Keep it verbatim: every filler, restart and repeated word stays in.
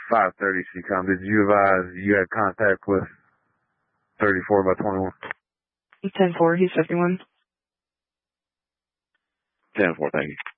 five thirty C COM. Did you advise you had contact with thirty-four by twenty-one? ten four, he's fifty-one. ten four, thank you.